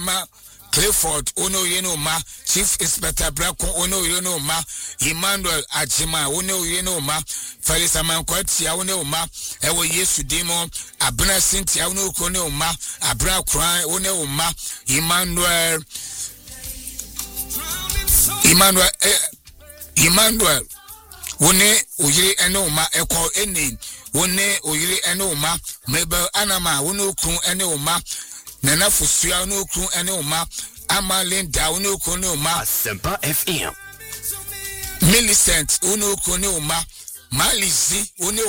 ma Clifford ono yeno ma Chief Inspector Brako ono yeno ma Emmanuel Ajima ono yeno ma Felisa Mankwatia ono ma ewo Yesu demo Abna Cynthia ono kono ma Abra Kran ono ma Emmanuel wone oyire ene ma eko eni wone oyire ene ma Mabel Anama wone okun ene ma Nana Fusua no okun ene ma Ama Linda wone okun ma Asempa FM Millicent wone okun ma Malizi wone